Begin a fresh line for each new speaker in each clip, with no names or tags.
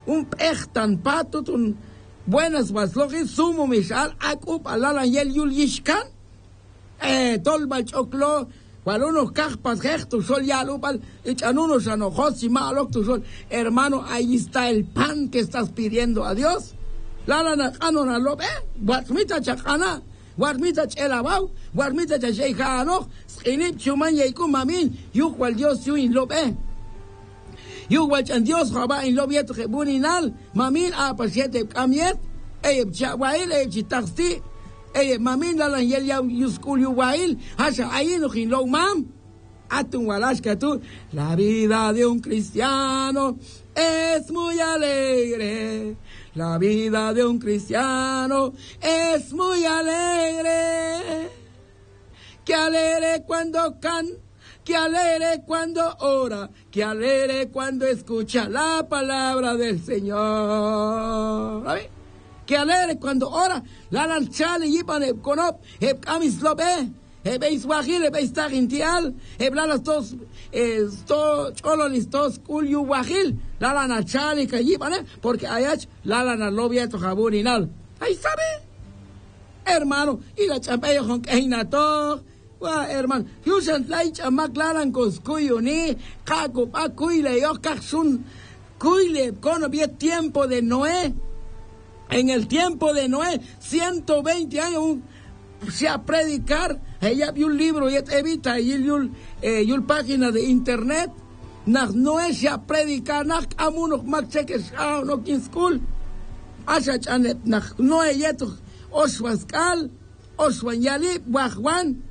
un pechtan patut, un buenas vaslojis, sumo mishal, akup alalan yel yul yishkan, tolbal choclo, unos cajpas gestos, sol ya lupal, echan unos anojos y malok tu sol, hermano, ahí está el pan que estás pidiendo a Dios. Lalan anon alob, guarmita chacana, guarmita chelabau, guarmita chacheja anoch, skinip chuman yaikum mamin, yukwal Dios yuin lob, Yuwach Dios jaba in lobiet buninal, mamin a pasiete kamiet, chawail, chitaxti, mamin lalan yel ya yuskul yuwail, hasha ayin in lo mam, atun walashka tu, la vida de un cristiano es muy alegre, la vida de un cristiano es muy alegre, que alegre cuando canta, que alegre cuando ora, que alegre cuando escucha la palabra del Señor. ¿Sabe? Que alegre cuando ora, la lanchale yipan konop, kamis lobe, veis wajil, veis tagintial, blalas tos, chololis tos kulyu wajil, la lanchale que yipan, porque ayach, la lanalobia to jaburinal. Ahí sabe, hermano, y la champella con keinato. Hermano, yusan lai chamak laran coscuyo ni caco pa cuile yo caxun cuile con había tiempo de Noé. En el tiempo de Noé, 120 años se a predicar. Ella vio un libro y evita y yul página de internet. Nach Noé se a predicar nach amunok mak cheques no kin school. Asha chanet nach Noé yeto oswaskal oswan yali wahwan.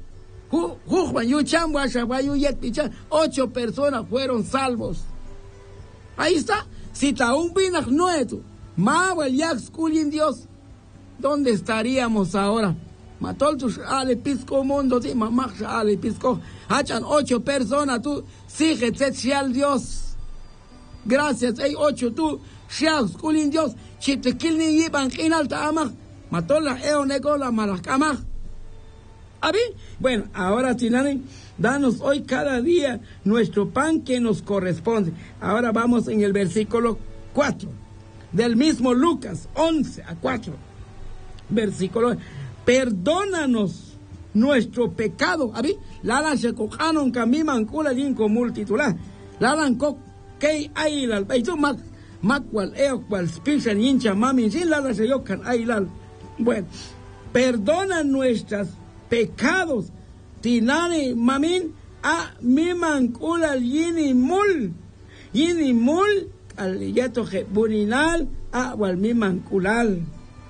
8 personas fueron salvos. Ahí está. Si taun binak nueto, mawel yak skulin Dios, ¿dónde estaríamos ahora? Matol tu ale pisco mundo, si mamá ale pisco. Hachan 8 personas, tú sigue al Dios. Gracias, hay 8 tú, shial skulin Dios. Chitekilni yiban kinalta amach. Matol la nego la malakamach. ¿Ah, bien? Bueno, ahora Tinani, danos hoy cada día nuestro pan que nos corresponde. Ahora vamos en el versículo 4 del mismo Lucas 11-4. Versículo, perdónanos nuestro pecado. ¿Ah, bien? Lalan se cojaron camiman cula linko multitular. Lalan co que hay al país macual eocual spichan hincha mami sin lalan se yocan ailal. Bueno, perdona nuestras pecados, tinani mamin a mi mancula yini mul al yato buninal a wal mi manculal.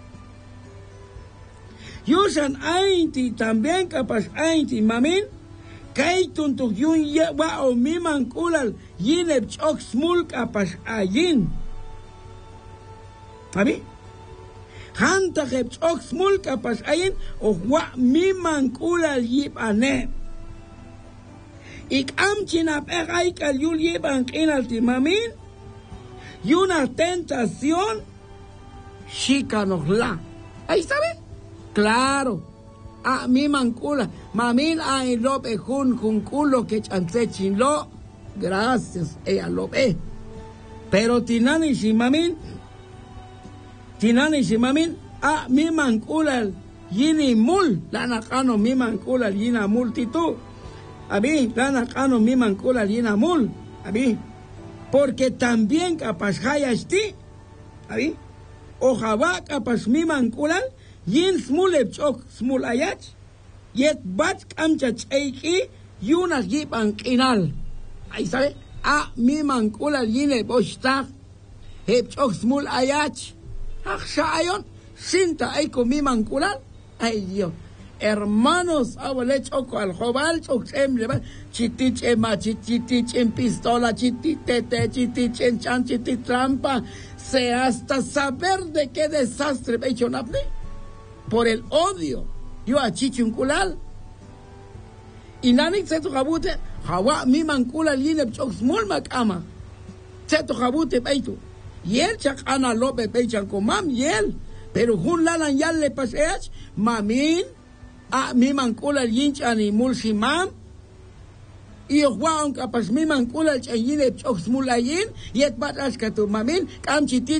Yusan ainti también capaz ainti mamin kaitun tu yun wa o mi manculal yineb chok smul capaz ayin. ¿Sabi? Hanta heb chok smul kapas ayin o wa mi mancula yip ane. Ik amchina pegai kal yul yip ankinal timamin. Y una tentación shikanosla. Ahí sabe? Claro. A mi mancula. Mamin ay lope jun culo que chance chinlo. Gracias. Ella lo ve. Pero tinani si mamin. Tinani si mamin, a mi manculal, yini mul, la nakano mi manculal, yina multitud. Abi, la nakano mi manculal, yina mul. Abi, porque también capaz hayasti. Abi, ojaba capaz mi manculal, yin smul epchok smul ayach, yet bat kamchach eiki, yunas yip ankinal. Ahí sabe, a mi manculal, yine boshtak, epchok smul ayach. Akshayon, sinta ay mi manculal. Ay Dios, hermanos, abuelo choco al jobal, chocsem, chitich ema, chitich en pistola, chititete, chitich en chan, chitich trampa, se hasta saber de qué desastre me hecho napne por el odio. Yo a chichunculal. Y nanik se tu jabute, jawa mi manculal yine chocs mul makama. Se tu jabute peitu. Y él chak ana lope pechan con mam y él, pero jun lalan yal le paseach, mamin, a mi mancula el yinch animul simam, y Juan Capasmiman Kula Chayin, Oxmulayin, yet Bataskatu Mamin, Kamchiti.